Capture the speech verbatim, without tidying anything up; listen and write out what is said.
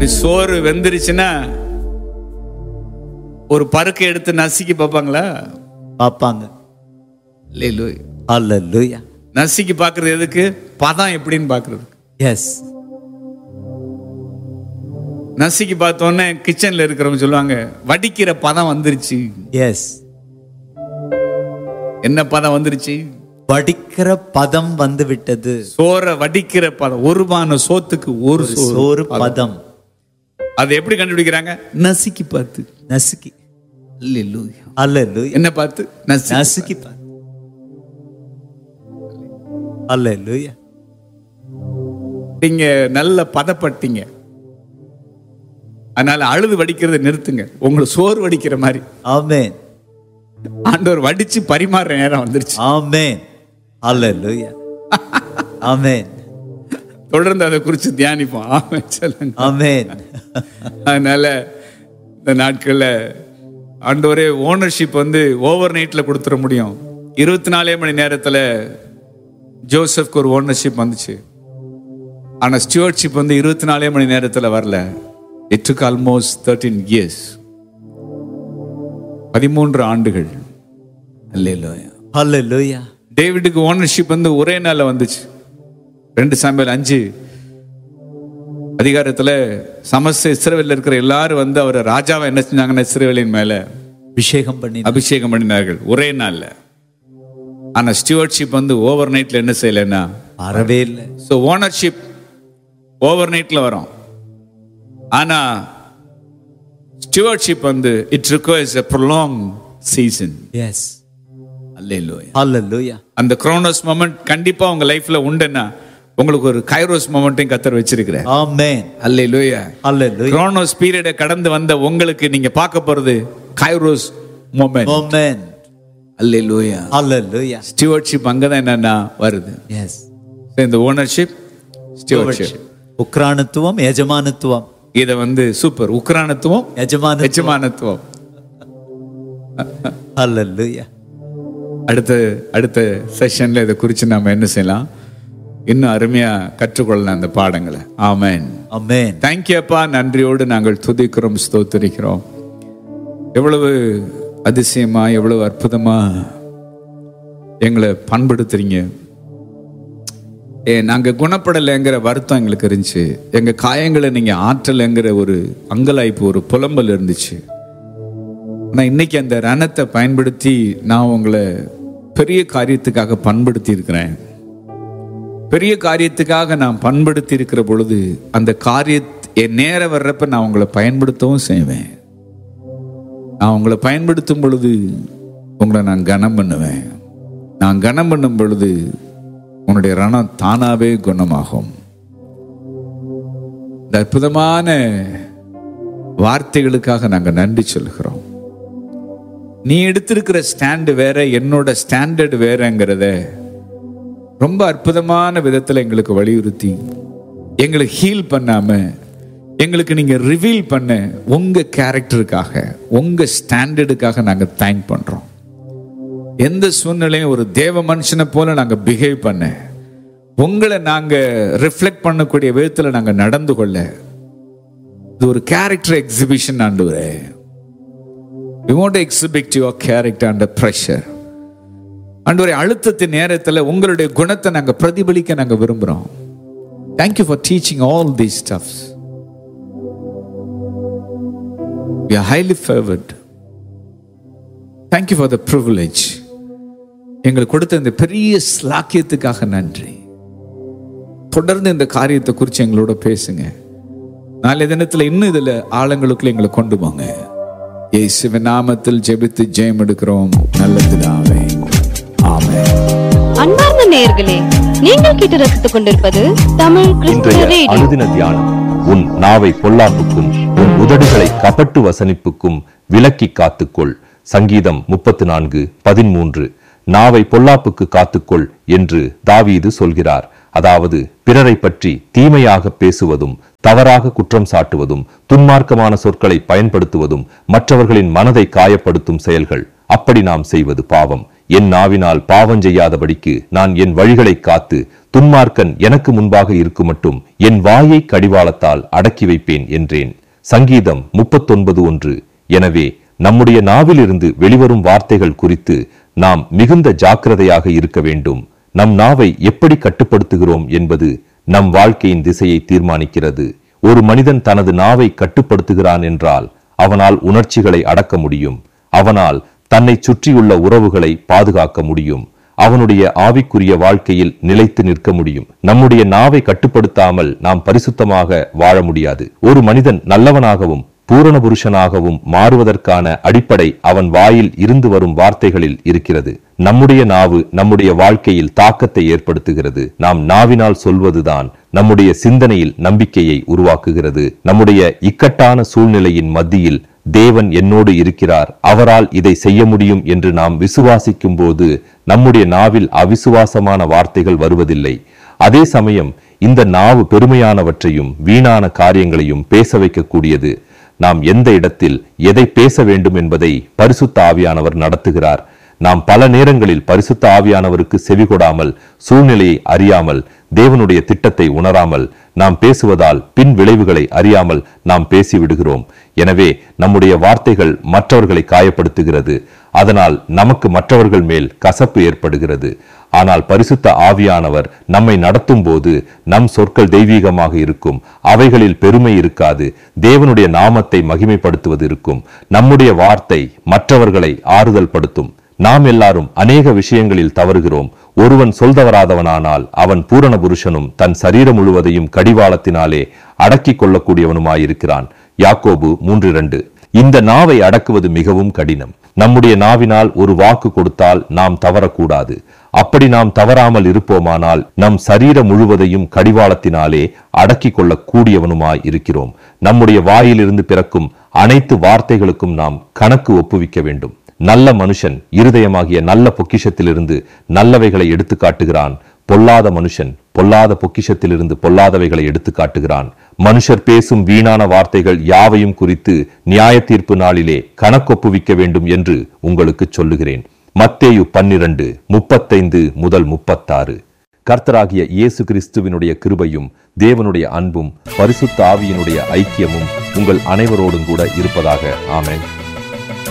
இப்படி சோறு வெந்துருச்சுன்னா ஒரு பருக்கை எடுத்து நசுக்கி பார்ப்பாங்களா? பார்ப்பாங்க. அல்லேலூயா. நசுக்கி பார்க்கறது எதுக்கு? பதம் எப்படின்னு பார்க்கறது. எஸ். நசுக்கி பார்த்தோன்னே கிச்சன்ல இருக்கிறவங்க சொல்லுவாங்க, வடிக்கிற பதம் வந்துருச்சு. எஸ். என்ன பதம் வந்துருச்சு? வடிக்கிற பதம் வந்து விட்டது. சோற வடிக்கிற பதம். ஒரு பான சோத்துக்கு ஒரு சோறு பதம். அதை எப்படி கண்டுபிடிக்கிறாங்க? நசுக்கி பார்த்து. நசுக்கி. அல்லேலூயா. அல்லேலூயா. என்ன பார்த்து? நசுக்கி பார்த்து. அல்லேலூயா. நீங்க நல்ல பதப்பட்டீங்க, அதனால அழுது வடிக்கிறத நிறுத்துங்க. உங்களை சோறு வடிக்கிற மாதிரி. ஆமென். ஆண்டவர் வடிச்சு பரிமாற நேரம் வந்துருச்சு. ஆமென். அல்லேலூயா. ஆமென். தொடர்ந்து அதை குறித்து தியானிப்போம். ஆமென் சொல்லுங்க. ஆமென். அதனால இந்த நாட்கள்ல ஆண்டவரே ஓனர்ஷிப் வந்து ஓவர் நைட்ல கொடுத்துட முடியும். இருபத்தி நாலே மணி நேரத்துல ஜோசப்க்கு ஒரு ஓனர்ஷிப் வந்துச்சு. ஆனா ஸ்டூவர்ட்ஷிப் வந்து இருபத்தி நாலே மணி நேரத்துல வரல. It took almost thirteen years. பதிமூன்று ஆண்டுகள். அல்லேலூயா. அல்லேலூயா. டேவிடுக்கு ஓனர்ஷிப் வந்து ஒரே நாள்ல வந்துச்சு. ரெண்டு சாமுவேல் அஞ்சு அதிகாரத்துல சமஸ்த இஸ்ரவேல்ல இருக்கிற எல்லாரும் வந்து அவர் ராஜாவை என்ன செஞ்சாங்கன்னா இஸ்ரவேலின் மேல அபிஷேகம் பண்ணி அபிஷேகம் பண்ணினார்கள் ஒரே நாள்ல. ஆனா ஸ்டூவர்ட்ஷிப் வந்து ஓவர் நைட்ல என்ன செய்யலன்னா வரவே இல்லை. ஸோ ஓனர்ஷிப் ஓவர் நைட்ல வரும். ஆனா ஸ்டூவர்ட்ஷிப் வந்து it requires a prolong season. S. அல்லேலூயா. அல்லேலூயா. அந்த குரோனோஸ் மொமெண்ட் கண்டிப்பா உங்க லைஃப்ல உண்டுன்னா உங்களுக்கு ஒரு கைரோஸ் மொமெண்ட்டையும் கர்த்தர் வச்சிருக்கிறார். ஆமென். அல்லேலூயா. அல்லேலூயா. குரோனோஸ் பீரியடை கடந்து வந்த உங்களுக்கு நீங்க பார்க்க போறது கைரோஸ் மொமெண்ட். ஆமென். அல்லேலூயா. அல்லேலூயா. ஸ்டூவர்ட்ஷிப் அங்கதான் என்னன்னா வருது. எஸ். இந்த ஓனர்ஷிப் ஸ்டூவர்ட்ஷிப். உக்ரானத்துவம், எஜமானத்துவம். இத வந்து சூப்பர். உக்ரானத்துவம், எஜமானத்துவம். எஜமானத்துவம். அல்லேலூயா. அடுத்த அடுத்த செஷன்ல இதை குறித்து நாம என்ன செய்யலாம், இன்னும் அருமையா கற்றுக்கொள்ளலாம் அந்த பாடங்களை. ஆமென். ஆமென். தேங்க்யூ அப்பா. நன்றியோடு நாங்கள் துதிக்கிறோம், ஸ்தோத்திரிக்கிறோம். எவ்வளவு அதிசயமா, எவ்வளவு அற்புதமா எங்களை பண்படுத்துறீங்க. ஏ நாங்க குணப்படலைங்கிற வருத்தம் எங்களுக்கு இருந்துச்சு. எங்க காயங்களை நீங்க ஆற்றலைங்கிற ஒரு அங்கலாய்ப்பு, ஒரு புலம்பல் இருந்துச்சு. ஆனா இன்னைக்கு அந்த ரணத்தை பயன்படுத்தி நான் உங்களை பெரிய காரியத்துக்காக பண்படுத்தி இருக்கிறேன். பெரிய காரியத்துக்காக நான் பண்படுத்தி இருக்கிற பொழுது அந்த காரிய என் நேரம் வர்றப்ப நான் உங்களை பயன்படுத்தவும் செய்வேன். நான் உங்களை பயன்படுத்தும் பொழுது உங்களை நான் கனம் பண்ணுவேன். நான் கனம் பண்ணும் பொழுது உன்னுடைய ரணம் தானாவே குணமாகும். இந்த அற்புதமான வார்த்தைகளுக்காக நாங்கள் நன்றி சொல்கிறோம். நீ எடுத்திருக்கிற ஸ்டாண்டு வேற, என்னோட ஸ்டாண்டர்ட் வேறங்கிறத ரொம்ப அற்புதமான விதத்தில் எங்களுக்கு வலியுறுத்தி எங்களுக்கு ஹீல் பண்ணாம எங்களுக்கு நீங்க ரிவீல் பண்ண உங்க கேரக்டருக்காக, உங்க ஸ்டாண்டர்டுக்காக நாங்க தேங்க் பண்றோம். எந்த சூழ்நிலையும் ஒரு தேவ மனுஷனை போல நாங்க பிஹேவ் பண்ண, உங்களை நாங்க ரிஃப்ளெக்ட் பண்ணக்கூடிய விதத்தில் நாங்க நடந்து கொள்ள, இது ஒரு கேரக்டர் எக்ஸிபிஷன். ஆண்டவரே, we want to exhibit your character under pressure. ஆண்டவரே, அழுத்தத்தின் நேரத்தில் உங்களுடைய குணத்தை நாங்க பிரதிபலிக்க நாங்க விரும்புறோம். Thank you for teaching all these stuffs. We are highly favored. Thank you for the privilege. எங்களுக்கு கொடுத்த இந்த பெரிய ஸ்லாக்கியத்துக்காக நன்றி. தொடர்ந்து இந்த காரியத்தை குறித்து எங்களோட பேசுங்க. நாளைய தினத்தில் இன்னும் இதுல ஆழங்களுக்குள்ள எங்களை கொண்டு போங்க. இயேசுவின் நாமத்தில் ஜெபித்து ஜெயம் எடுக்கிறோம் நல்ல பிதாவே. ஆமென். அன்பார்ந்த நேயர்களே, நீங்கள் கேட்டு ரசித்துக் கொண்டிருப்பது தமிழ் கிறிஸ்துவ ரேடியோ. அனுதின தியானம். உன் நாவை பொல்லாப்புக்கும் உன் உதடுகளை கபட்டு வசனிப்புக்கும் விலக்கி காத்துக்கொள். சங்கீதம் முப்பத்து நான்கு பதிமூன்று. நாவை பொல்லாப்புக்கு காத்துக்கொள் என்று தாவீது சொல்கிறார். அதாவது பிறரை பற்றி தீமையாக பேசுவதும், தவறாக குற்றம் சாட்டுவதும், துன்மார்க்கமான சொற்களை பயன்படுத்துவதும் மற்றவர்களின் மனதை காயப்படுத்தும் செயல்கள். அப்படி நாம் செய்வது பாவம். என் நாவினால் பாவம் செய்யாதபடிக்கு நான் என் வழிகளை காத்து துன்மார்க்கன் எனக்கு முன்பாக இருக்கும் மட்டும் என் வாயை கடிவாளத்தால் அடக்கி வைப்பேன் என்றேன். சங்கீதம் முப்பத்தொன்பது ஒன்று. எனவே நம்முடைய நாவிலிருந்து வெளிவரும் வார்த்தைகள் குறித்து நாம் மிகுந்த ஜாக்கிரதையாக இருக்க வேண்டும். நம் நாவை எப்படி கட்டுப்படுத்துகிறோம் என்பது நம் வாழ்க்கையின் திசையை தீர்மானிக்கிறது. ஒரு மனிதன் தனது நாவை கட்டுப்படுத்துகிறான் என்றால் அவனால் உணர்ச்சிகளை அடக்க முடியும். அவனால் தன்னை சுற்றியுள்ள உறவுகளை பாதுகாக்க முடியும். அவனுடைய ஆவிக்குரிய வாழ்க்கையில் நிலைத்து நிற்க முடியும். நம்முடைய நாவை கட்டுப்படுத்தாமல் நாம் பரிசுத்தமாக வாழ முடியாது. ஒரு மனிதன் நல்லவனாகவும் பூரண புருஷனாகவும் மாறுவதற்கான அடிப்படை அவன் வாயில் இருந்து வரும் வார்த்தைகளில் இருக்கிறது. நம்முடைய நாவு நம்முடைய வாழ்க்கையில் தாக்கத்தை ஏற்படுத்துகிறது. நாம் நாவினால் சொல்வதுதான் நம்முடைய சிந்தனையில் நம்பிக்கையை உருவாக்குகிறது. நம்முடைய இக்கட்டான சூழ்நிலையின் மத்தியில் தேவன் என்னோடு இருக்கிறார், அவரால் இதை செய்ய முடியும் என்று நாம் விசுவாசிக்கும் போது நம்முடைய நாவில் அவிசுவாசமான வார்த்தைகள் வருவதில்லை. அதே சமயம் இந்த நாவு பெருமையானவற்றையும் வீணான காரியங்களையும் பேச வைக்கக்கூடியது. நாம் எந்த இடத்தில் எதை பேச வேண்டும் என்பதை பரிசுத்த ஆவியானவர் நடத்துகிறார். நாம் பல நேரங்களில் பரிசுத்த ஆவியானவருக்கு செவிகொடாமல், சூழ்நிலையை அறியாமல், தேவனுடைய திட்டத்தை உணராமல் நாம் பேசுவதால் பின் விளைவுகளை அறியாமல் நாம் பேசிவிடுகிறோம். எனவே நம்முடைய வார்த்தைகள் மற்றவர்களை காயப்படுத்துகிறது. அதனால் நமக்கு மற்றவர்கள் மேல் கசப்பு ஏற்படுகிறது. ஆனால் பரிசுத்த ஆவியானவர் நம்மை நடத்தும் போது நம் சொற்கள் தெய்வீகமாக இருக்கும். அவைகளில் பெருமை இருக்காது. தேவனுடைய நாமத்தை மகிமைப்படுத்துவது இருக்கும். நம்முடைய வார்த்தை மற்றவர்களை ஆறுதல் படுத்தும். நாம் எல்லாரும் அநேக விஷயங்களில் தவறுகிறோம். ஒருவன் சொல்தவராதவனானால் அவன் பூரண புருஷனும் தன் சரீரம் முழுவதையும் கடிவாளத்தினாலே அடக்கிக் கொள்ளக்கூடியவனுமாயிருக்கிறான். யாக்கோபு மூன்று இரண்டு. இந்த நாவை அடக்குவது மிகவும் கடினம். நம்முடைய நாவினால் ஒரு வாக்கு கொடுத்தால் நாம் தவறக்கூடாது. அப்படி நாம் தவறாமல் இருப்போமானால் நம் சரீரம் முழுவதையும் கடிவாளத்தினாலே அடக்கிக் கொள்ள கூடியவனுமாய் இருக்கிறோம். நம்முடைய வாயிலிருந்து பிறக்கும் அனைத்து வார்த்தைகளுக்கும் நாம் கணக்கு ஒப்புவிக்க வேண்டும். நல்ல மனுஷன் இருதயமாகிய நல்ல பொக்கிஷத்திலிருந்து நல்லவைகளை எடுத்து காட்டுகிறான். பொல்லாத மனுஷன் பொல்லாத பொக்கிஷத்திலிருந்து பொல்லாதவைகளை எடுத்து காட்டுகிறான். மனுஷர் பேசும் வீணான வார்த்தைகள் யாவையும் குறித்து நியாய தீர்ப்பு நாளிலே கணக்கொப்புவிக்க வேண்டும் என்று உங்களுக்கு சொல்லுகிறேன். மத்தேயு பன்னிரண்டு முப்பத்தைந்து முதல் முப்பத்தாறு. கர்த்தராகிய இயேசு கிறிஸ்துவினுடைய கிருபையும் தேவனுடைய அன்பும் பரிசுத்த ஆவியினுடைய ஐக்கியமும் உங்கள் அனைவரோடும் கூட இருப்பதாக. ஆமென்.